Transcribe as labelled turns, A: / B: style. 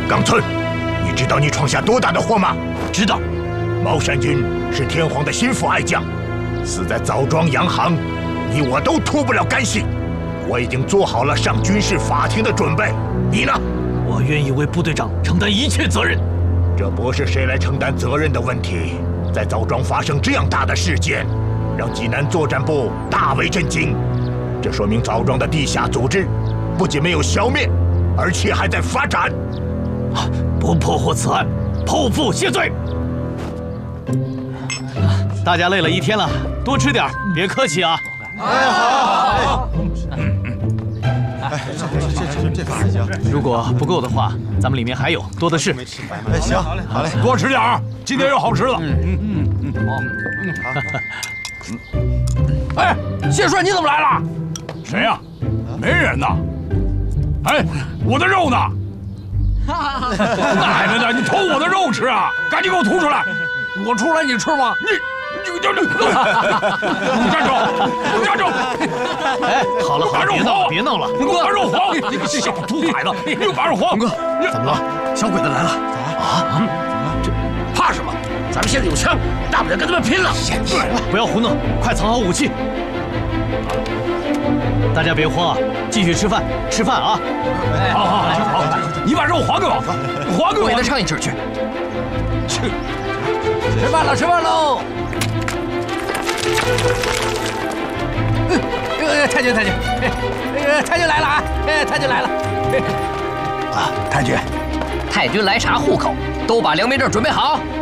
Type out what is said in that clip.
A: 冈村，你知道你闯下多大的祸吗？
B: 知道。
A: 毛山君是天皇的心腹爱将，死在枣庄洋行，你我都脱不了干系。我已经做好了上军事法庭的准备，你呢？
B: 我愿意为部队长承担一切责任。
A: 这不是谁来承担责任的问题，在枣庄发生这样大的事件，让济南作战部大为震惊。这说明枣庄的地下组织不仅没有消灭，而且还在发展。
B: 不破获此案，剖腹谢罪。大家累了一天了，多吃点，别客气啊。
C: 哎，好。这饭还行。
B: 如果不够的话，咱们里面还有，多的是。
C: 哎，行，好嘞，
D: 多吃点儿，今天有好吃的。
C: 好。
D: 哎，谢帅你怎么来了？谁呀？没人呐。哎，我的肉呢？奶奶的，你偷我的肉吃啊！赶紧给我吐出来！
C: 我出来你吃吗？
D: 你站住！站住！
B: 哎，好了好了，别闹了！
D: 把肉黄！你个小兔崽子！你又把肉黄！
C: 红哥，怎么了？小鬼子来了！
D: 啊？
C: 这怕什么？咱们现在有枪，大不了跟他们拼了！
B: 不要胡弄，快藏好武器！大家别慌啊，继续吃饭啊！
D: 好，你把肉还给我，还给我！
C: 给他上一阵去。吃饭喽！太君来了啊！太君来了！
A: 啊，太君，
E: 太君来查户口，都把良民证准备好。